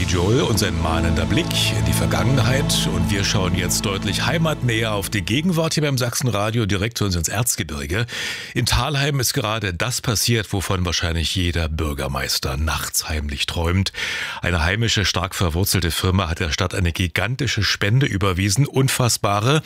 Joel und sein mahnender Blick in die Vergangenheit. Und wir schauen jetzt deutlich heimatnäher auf die Gegenwart hier beim Sachsenradio, direkt zu uns ins Erzgebirge. In Thalheim ist gerade das passiert, wovon wahrscheinlich jeder Bürgermeister nachts heimlich träumt. Eine heimische, stark verwurzelte Firma hat der Stadt eine gigantische Spende überwiesen. Unfassbare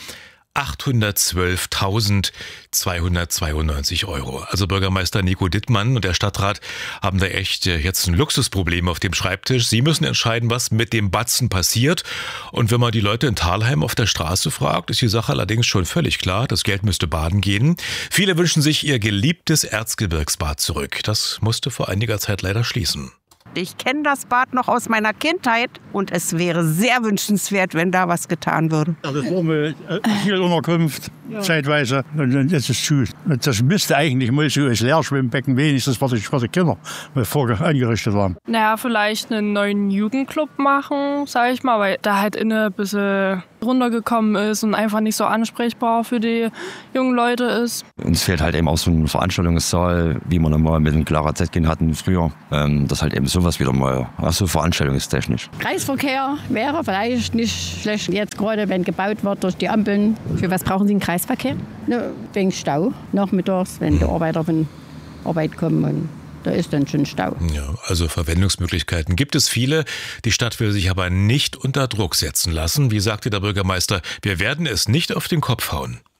812.292 €. Also Bürgermeister Nico Dittmann und der Stadtrat haben da echt jetzt ein Luxusproblem auf dem Schreibtisch. Sie müssen entscheiden, was mit dem Batzen passiert. Und wenn man die Leute in Thalheim auf der Straße fragt, ist die Sache allerdings schon völlig klar. Das Geld müsste baden gehen. Viele wünschen sich ihr geliebtes Erzgebirgsbad zurück. Das musste vor einiger Zeit leider schließen. Ich kenne das Bad noch aus meiner Kindheit und es wäre sehr wünschenswert, wenn da was getan würde. Das war eine Asylunterkunft, zeitweise. Und jetzt ist es zu. Das müsste eigentlich mal so als Leerschwimmbecken wenigstens, was die Kinder vorher eingerichtet waren. Naja, vielleicht einen neuen Jugendclub machen, sag ich mal, weil da halt ein bisschen runtergekommen ist und einfach nicht so ansprechbar für die jungen Leute ist. Uns fehlt halt eben auch so ein Veranstaltungssaal, wie wir mal mit dem Clara Zetkin hatten früher. Das halt eben sowas wieder mal, so veranstaltungstechnisch. Kreisverkehr wäre vielleicht nicht schlecht. Jetzt gerade, wenn gebaut wird durch die Ampeln. Für was brauchen Sie einen Kreisverkehr? Wegen Stau. Nachmittags, wenn die Arbeiter von Arbeit kommen. Und da ist dann schon Stau. Ja, also Verwendungsmöglichkeiten gibt es viele. Die Stadt will sich aber nicht unter Druck setzen lassen. Wie sagte der Bürgermeister, wir werden es nicht auf den Kopf hauen.